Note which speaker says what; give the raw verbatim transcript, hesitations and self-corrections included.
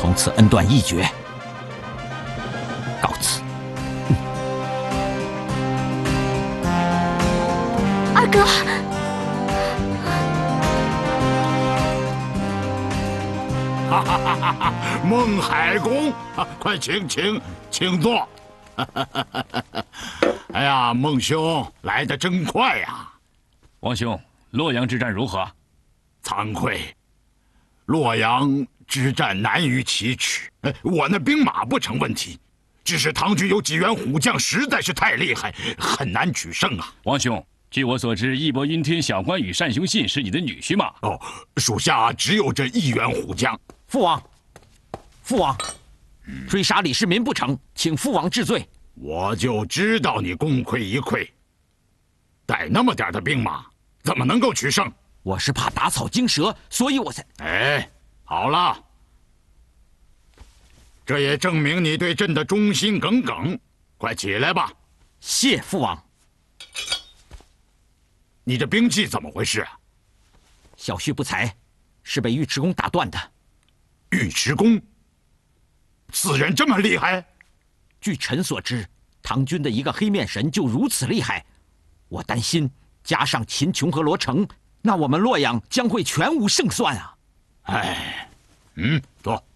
Speaker 1: 从此恩断义绝。告辞。嗯、
Speaker 2: 二哥。
Speaker 3: 哈哈哈哈哈！孟海公，啊，快请请请坐。哎呀，孟兄来得真快呀！
Speaker 4: 王兄，洛阳之战如何？
Speaker 3: 惭愧，洛阳之战难于启齿。我那兵马不成问题，只是唐军有几员虎将实在是太厉害，很难取胜啊。
Speaker 4: 王兄。 据我所知，义薄云天小关羽单雄信是你的女婿吗？
Speaker 3: 哦，属下只有这一员虎将。
Speaker 1: 父王，父王，追杀李世民不成，请父王治罪。
Speaker 3: 我就知道你功亏一篑，带那么点的兵马，怎么能够取胜？
Speaker 1: 我是怕打草惊蛇，所以我才……
Speaker 3: 哎，好了，这也证明你对朕的忠心耿耿。快起来吧。
Speaker 1: 谢父王。
Speaker 3: 你这兵器怎么回事啊？
Speaker 1: 小婿不才，是被尉迟恭打断的。
Speaker 3: 尉迟恭，此人这么厉害？
Speaker 1: 据臣所知，唐军的一个黑面神就如此厉害，我担心加上秦琼和罗成，那我们洛阳将会全无胜算啊！
Speaker 3: 哎，嗯，坐。